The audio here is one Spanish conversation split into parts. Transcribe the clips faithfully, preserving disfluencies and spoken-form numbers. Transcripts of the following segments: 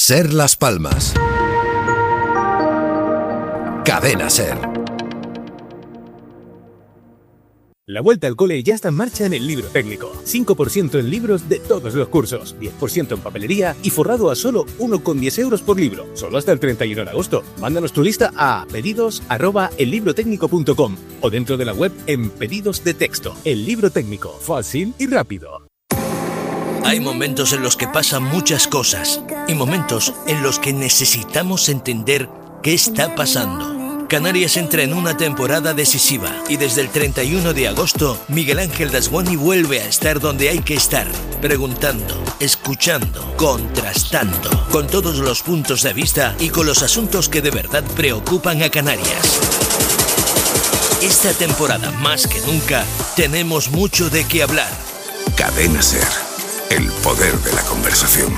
Ser Las Palmas. Cadena Ser. La vuelta al cole ya está en marcha en el Libro Técnico. cinco por ciento en libros de todos los cursos, diez por ciento en papelería y forrado a solo uno con diez euros por libro. Solo hasta el treinta y uno de agosto. Mándanos tu lista a pedidos arroba el libro técnico punto com o dentro de la web en pedidos de texto. El Libro Técnico. Fácil y rápido. Hay momentos en los que pasan muchas cosas y momentos en los que necesitamos entender qué está pasando. Canarias entra en una temporada decisiva y desde el treinta y uno de agosto Miguel Ángel Dasguani vuelve a estar donde hay que estar, preguntando, escuchando, contrastando, con todos los puntos de vista y con los asuntos que de verdad preocupan a Canarias. Esta temporada más que nunca tenemos mucho de qué hablar. Cadena Ser, el poder de la conversación.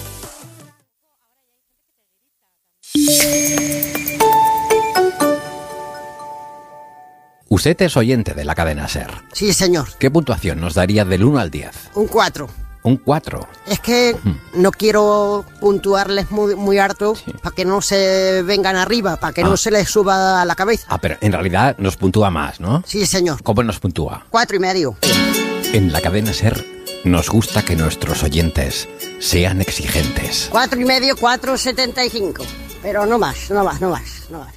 Usted es oyente de la cadena SER. Sí, señor. ¿Qué puntuación nos daría del uno al diez? Un cuatro. Un cuatro. Es que hmm. no quiero puntuarles muy, muy harto sí. para que no se vengan arriba, para que ah. no se les suba a la cabeza. Ah, pero en realidad nos puntúa más, ¿no? Sí, señor. ¿Cómo nos puntúa? Cuatro y medio. En la cadena SER nos gusta que nuestros oyentes sean exigentes. Cuatro y medio, cuatro setenta y cinco. Pero no más, no más, no más, no más.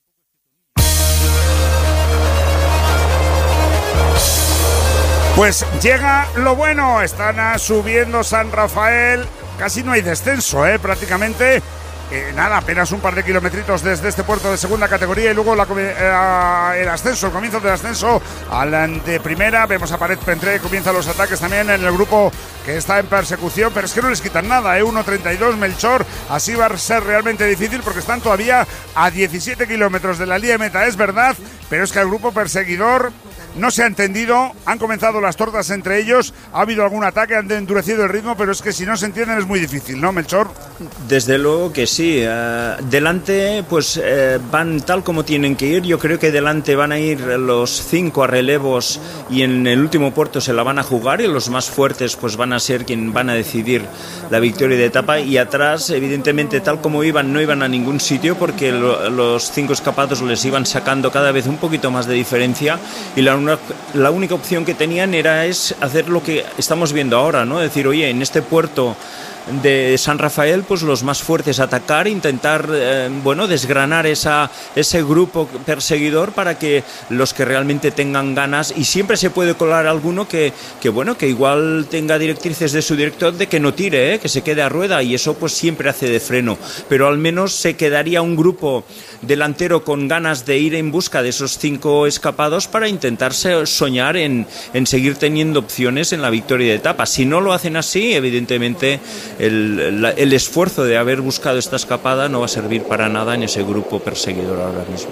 Pues llega lo bueno, están subiendo San Rafael, casi no hay descenso, ¿eh? prácticamente, eh, nada, apenas un par de kilometritos desde este puerto de segunda categoría y luego la, eh, el ascenso, el comienzo del ascenso a la de primera. Vemos a Pared Pentré, comienzan los ataques también en el grupo que está en persecución, pero es que no les quitan nada, ¿eh? uno treinta y dos, Melchor, así va a ser realmente difícil porque están todavía a diecisiete kilómetros de la línea de meta, es verdad, pero es que el grupo perseguidor no se ha entendido, han comenzado las tortas entre ellos, ha habido algún ataque, han endurecido el ritmo, pero es que si no se entienden es muy difícil, ¿no, Melchor? Desde luego que sí. Uh, delante pues uh, van tal como tienen que ir. Yo creo que delante van a ir los cinco a relevos y en el último puerto se la van a jugar y los más fuertes pues van a ser quien van a decidir la victoria de etapa, y atrás evidentemente tal como iban no iban a ningún sitio porque lo, los cinco escapados les iban sacando cada vez un poquito más de diferencia y la Una, la única opción que tenían era es hacer lo que estamos viendo ahora, ¿no? Decir, oye, en este puerto de San Rafael, pues los más fuertes atacar, intentar, eh, bueno, desgranar esa, ese grupo perseguidor para que los que realmente tengan ganas, y siempre se puede colar alguno que, que bueno, que igual tenga directrices de su director de que no tire, ¿eh? que se quede a rueda, y eso pues siempre hace de freno, pero al menos se quedaría un grupo delantero con ganas de ir en busca de esos cinco escapados para intentar soñar en, en seguir teniendo opciones en la victoria de etapa. Si no lo hacen así, evidentemente El, la, el esfuerzo de haber buscado esta escapada no va a servir para nada en ese grupo perseguidor ahora mismo.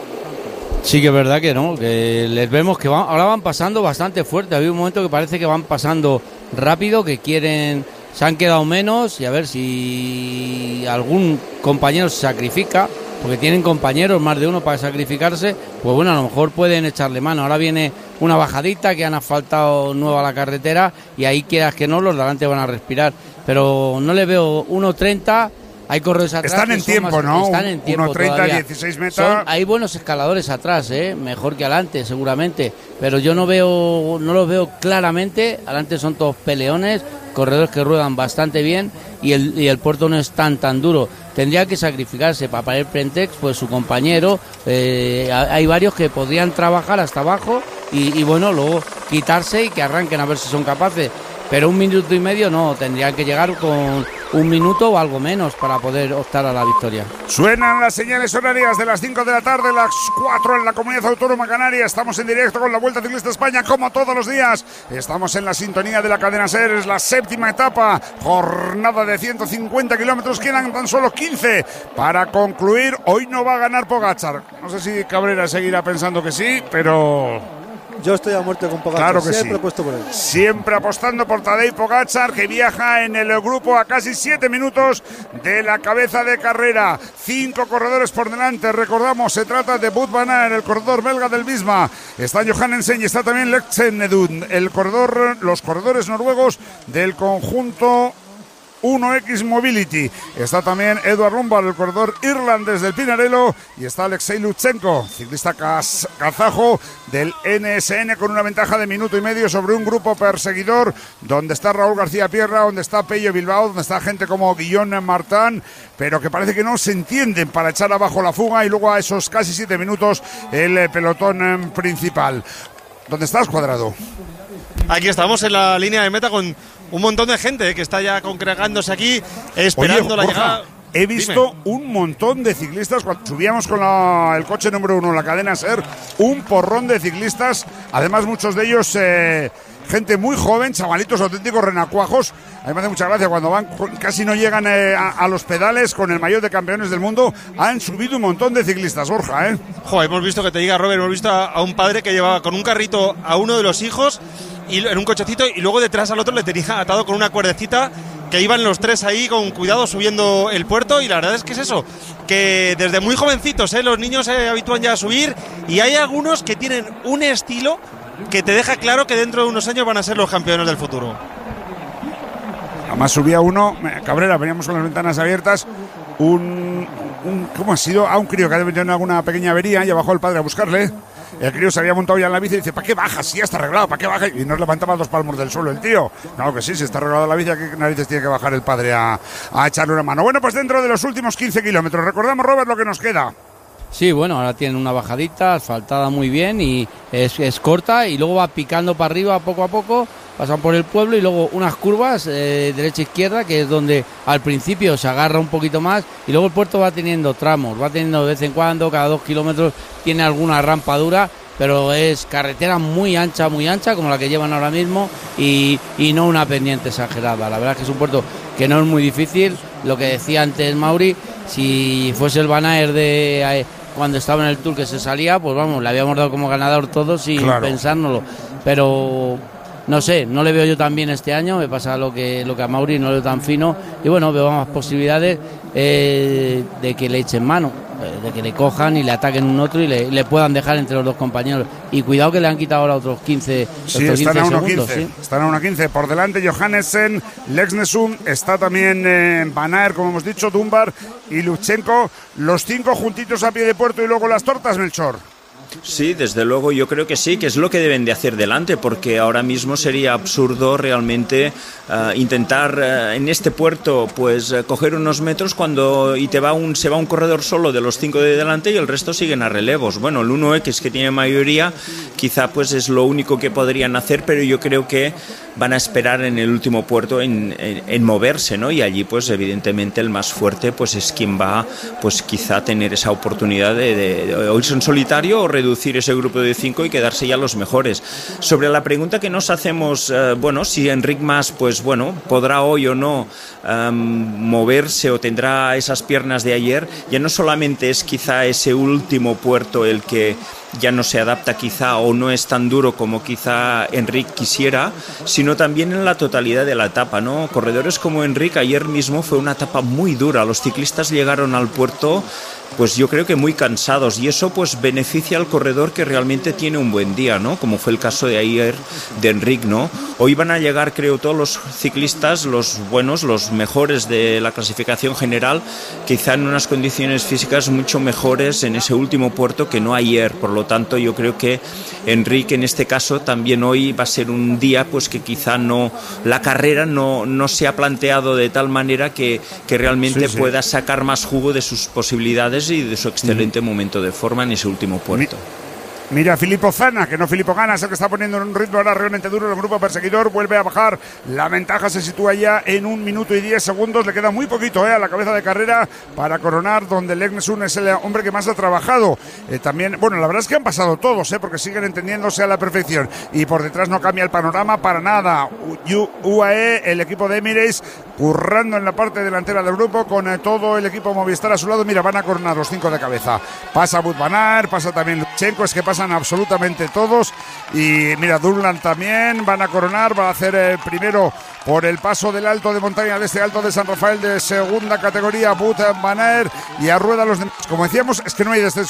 Sí que es verdad que no, que les vemos que van, ahora van pasando bastante fuerte. Había un momento que parece que van pasando rápido, que quieren, se han quedado menos, y a ver si algún compañero se sacrifica, porque tienen compañeros, más de uno para sacrificarse, pues bueno, a lo mejor pueden echarle mano. Ahora viene una bajadita que han asfaltado nueva la carretera y ahí quieras que no, los de delante van a respirar. Pero no le veo uno treinta, hay corredores atrás. Están en tiempo, más, ¿no? Están en tiempo uno treinta, dieciséis metros. Son, hay buenos escaladores atrás, ¿eh? Mejor que adelante, seguramente. Pero yo no veo, no los veo claramente. Adelante son todos peleones, corredores que ruedan bastante bien y el, y el puerto no es tan tan duro. Tendría que sacrificarse para Pared Pentré, pues su compañero. Eh, hay varios que podrían trabajar hasta abajo y, y bueno, luego quitarse y que arranquen a ver si son capaces. Pero un minuto y medio no, tendrían que llegar con un minuto o algo menos para poder optar a la victoria. Suenan las señales horarias de las cinco de la tarde, las cuatro en la Comunidad Autónoma Canaria. Estamos en directo con la Vuelta Ciclista España, como todos los días. Estamos en la sintonía de la cadena SER, es la séptima etapa, jornada de ciento cincuenta kilómetros, quedan tan solo quince para concluir. Hoy no va a ganar Pogačar. No sé si Cabrera seguirá pensando que sí, pero... Yo estoy a muerte con Pogačar, claro que siempre sí. he puesto por él. Siempre apostando por Tadej Pogačar, que viaja en el grupo a casi siete minutos de la cabeza de carrera. Cinco corredores por delante, recordamos, se trata de Wout van Aert, el corredor belga del Visma. Está Johannesen y está también Lexenedun, el corredor, los corredores noruegos del conjunto uno equis Mobility. Está también Edward Lombard, el corredor irlandés del Pinarello, y está Alexei Lutsenko, ciclista kaz- kazajo del N S N, con una ventaja de minuto y medio sobre un grupo perseguidor donde está Raúl García Pierra, donde está Pello Bilbao, donde está gente como Guillaume Martin, pero que parece que no se entienden para echar abajo la fuga, y luego a esos casi siete minutos el eh, pelotón eh, principal. ¿Dónde estás, Cuadrado? Aquí estamos en la línea de meta con un montón de gente que está ya congregándose aquí, esperando Oye, la Borja, llegada. He visto Dime. un montón de ciclistas cuando subíamos con la, el coche número uno, la cadena SER, un porrón de ciclistas, además muchos de ellos eh, gente muy joven, chavalitos auténticos renacuajos. A mí me hace mucha gracia cuando van, casi no llegan eh, a, a los pedales con el maillot de campeones del mundo. Han subido un montón de ciclistas, Borja, ¿eh? Joder, hemos visto, que te diga Robert, hemos visto a, a un padre que llevaba con un carrito a uno de los hijos y en un cochecito, y luego detrás al otro le tenía atado con una cuerdecita, que iban los tres ahí con cuidado subiendo el puerto. Y la verdad es que es eso, que desde muy jovencitos ¿eh? los niños se habitúan ya a subir, y hay algunos que tienen un estilo que te deja claro que dentro de unos años van a ser los campeones del futuro. Además subía uno, Cabrera, veníamos con las ventanas abiertas, un, un ¿cómo ha sido? A un crío que ha tenido alguna pequeña avería, y bajó el padre a buscarle. El crío se había montado ya en la bici y dice, ¿para qué bajas? Si ya está arreglado, ¿para qué bajas? Y nos levantaba dos palmos del suelo el tío. Claro que sí, si está arreglado la bici, ¿a qué narices tiene que bajar el padre a, a echarle una mano? Bueno, pues dentro de los últimos quince kilómetros, recordamos, Robert, lo que nos queda. Sí, bueno, ahora tienen una bajadita, asfaltada muy bien, y es, es corta, y luego va picando para arriba poco a poco, pasan por el pueblo, y luego unas curvas eh, derecha-izquierda, que es donde al principio se agarra un poquito más, y luego el puerto va teniendo tramos, va teniendo de vez en cuando, cada dos kilómetros tiene alguna rampa dura, pero es carretera muy ancha, muy ancha, como la que llevan ahora mismo, y, y no una pendiente exagerada. La verdad es que es un puerto que no es muy difícil. Lo que decía antes Mauri, si fuese el Van Aert de eh, cuando estaba en el Tour, que se salía, pues vamos, le habíamos dado como ganador todos sin claro. pensárnoslo, pero no sé, no le veo yo tan bien este año, me pasa lo que lo que a Mauri, no lo veo tan fino, y bueno, veo más posibilidades eh, de que le echen mano, de que le cojan y le ataquen un otro y le, le puedan dejar entre los dos compañeros. Y cuidado que le han quitado ahora otros quince, sí, otros están quince a uno segundos. quince, ¿sí? Están a uno quince. Por delante Johannesen, Lexnesum, está también eh, Van Aert, como hemos dicho, Dunbar y Lutsenko. Los cinco juntitos a pie de puerto, y luego las tortas, Melchor. Sí, desde luego yo creo que sí, que es lo que deben de hacer delante, porque ahora mismo sería absurdo realmente uh, intentar uh, en este puerto pues uh, coger unos metros cuando y te va un se va un corredor solo de los cinco de delante y el resto siguen a relevos. Bueno, el uno equis, que tiene mayoría, quizá pues es lo único que podrían hacer, pero yo creo que van a esperar en el último puerto en, en, en moverse, ¿no? Y allí pues evidentemente el más fuerte pues es quien va pues quizá tener esa oportunidad de, de, de o irse en solitario o reducir ese grupo de cinco y quedarse ya los mejores. Sobre la pregunta que nos hacemos, eh, bueno, si Enric Mas pues bueno, podrá hoy o no um, moverse o tendrá esas piernas de ayer, ya no solamente es quizá ese último puerto el que ya no se adapta quizá o no es tan duro como quizá Enric quisiera, sino también en la totalidad de la etapa, ¿no? Corredores como Enric, ayer mismo fue una etapa muy dura, los ciclistas llegaron al puerto pues yo creo que muy cansados, y eso pues beneficia al corredor que realmente tiene un buen día, ¿no? Como fue el caso de ayer de Enric, ¿no? Hoy van a llegar, creo, todos los ciclistas, los buenos, los mejores de la clasificación general, quizá en unas condiciones físicas mucho mejores en ese último puerto que no ayer. Por lo tanto, yo creo que Enric en este caso también hoy va a ser un día pues que quizá no, la carrera no, no se ha planteado de tal manera que, que realmente sí, sí. pueda sacar más jugo de sus posibilidades y de su excelente momento de forma en ese último puerto. Mira, Filippo Zana, que no Filippo Gana, es el que está poniendo en un ritmo ahora realmente duro el grupo perseguidor, vuelve a bajar, la ventaja se sitúa ya en un minuto y diez segundos, le queda muy poquito eh, a la cabeza de carrera para coronar, donde Lexnesum es el hombre que más ha trabajado. Eh, también, bueno, la verdad es que han pasado todos, eh, porque siguen entendiéndose a la perfección, y por detrás no cambia el panorama para nada. U A E, el equipo de Emirates, currando en la parte delantera del grupo, con eh, todo el equipo Movistar a su lado. Mira, van a coronar los cinco de cabeza. Pasa Wout van Aert, pasa también Lutsenko, es que pasa absolutamente todos, y mira, Dunland también van a coronar, van a hacer eh, primero por el paso del alto de montaña, de este alto de San Rafael de segunda categoría, Wout van Aert, y a rueda los demás. Como decíamos, es que no hay descenso.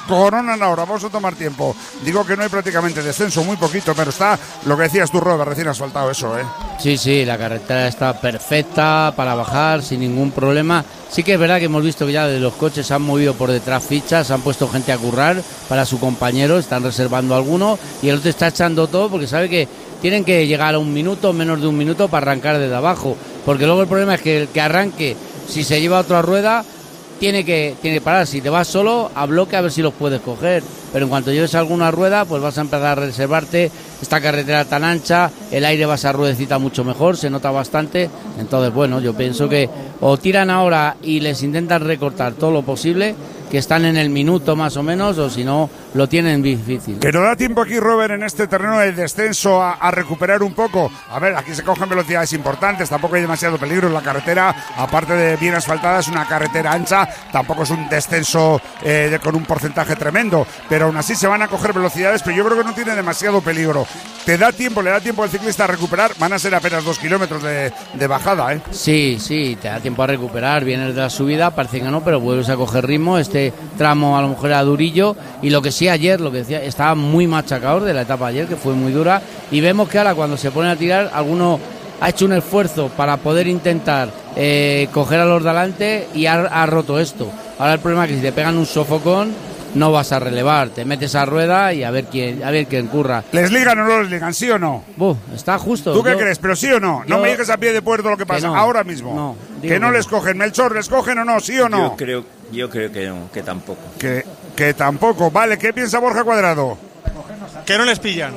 descoronan ahora. Vamos a tomar tiempo. Digo que no hay prácticamente descenso, muy poquito, pero está lo que decías tú, Robert, recién asfaltado eso, ¿eh? Sí, sí, la carretera está perfecta para bajar sin ningún problema. Sí que es verdad que hemos visto que ya de los coches se han movido por detrás fichas, han puesto gente a currar para su compañero, están reservando alguno y el otro está echando todo porque sabe que tienen que llegar a un minuto, menos de un minuto para arrancar desde abajo. Porque luego el problema es que el que arranque, si se lleva otra rueda, tiene que, tiene que parar. Si te vas solo, a bloque a ver si los puedes coger. Pero en cuanto lleves alguna rueda, pues vas a empezar a reservarte. Esta carretera tan ancha, el aire va a esa ruedecita mucho mejor, se nota bastante. Entonces, bueno, yo pienso que o tiran ahora y les intentan recortar todo lo posible, que están en el minuto más o menos, o si no, lo tienen difícil. Que no da tiempo aquí, Robert, en este terreno de descenso a, a recuperar un poco. A ver, aquí se cogen velocidades importantes, tampoco hay demasiado peligro en la carretera, aparte de bien asfaltada, es una carretera ancha, tampoco es un descenso eh, de, con un porcentaje tremendo, pero aún así se van a coger velocidades, pero yo creo que no tiene demasiado peligro. Te da tiempo, le da tiempo al ciclista a recuperar, van a ser apenas dos kilómetros de, de bajada, ¿eh? Sí, sí, te da tiempo a recuperar, vienes de la subida, parece que no, pero vuelves a coger ritmo. Este tramo a lo mejor era durillo, y lo que sí ayer, lo que decía, estaba muy machacador de la etapa ayer, que fue muy dura, y vemos que ahora cuando se ponen a tirar, alguno ha hecho un esfuerzo para poder intentar eh, coger a los de adelante y ha, ha roto esto. Ahora el problema es que si te pegan un sofocón, no vas a relevar, te metes a rueda y a ver quién, a ver quién curra. ¿Les ligan o no les ligan, sí o no? Buf, está justo. ¿Tú qué yo, crees? ¿Pero sí o no? yo, no me digas a pie de puerto lo que pasa, no, ahora mismo. No, que no que les no. cogen. Melchor, ¿les cogen o no? ¿Sí o no? Yo creo, yo creo que no, que tampoco. Que, que tampoco. Vale, ¿qué piensa Borja Cuadrado? Que no les pillan.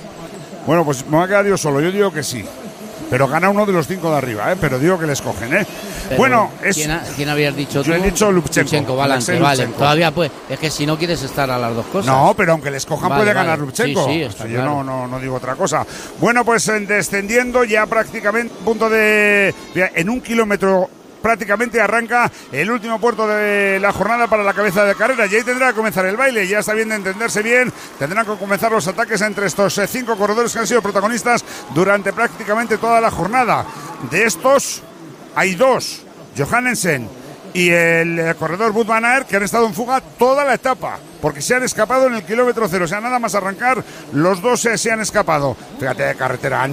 Bueno, pues me va a quedar yo solo, yo digo que sí. Pero gana uno de los cinco de arriba, ¿eh? Pero digo que les cogen, ¿eh? Pero bueno, es... ¿quién, ha, ¿quién habías dicho tú? Yo he dicho Lubchenko. Lubchenko, vale, Alexei vale. Lubchenko. Todavía pues, es que si no quieres estar a las dos cosas. No, pero aunque les cojan vale, puede vale. ganar Lubchenko. Sí, sí, está o sea, claro. Yo no, no, no digo otra cosa. Bueno, pues en descendiendo ya prácticamente punto de... En un kilómetro prácticamente arranca el último puerto de la jornada para la cabeza de carrera y ahí tendrá que comenzar el baile. Ya está bien de entenderse bien, tendrán que comenzar los ataques entre estos eh, cinco corredores que han sido protagonistas durante prácticamente toda la jornada. De estos hay dos, Johannesen y el eh, corredor Wout van Aert, que han estado en fuga toda la etapa, porque se han escapado en el kilómetro cero. O sea, nada más arrancar, los dos eh, se han escapado. Fíjate, carretera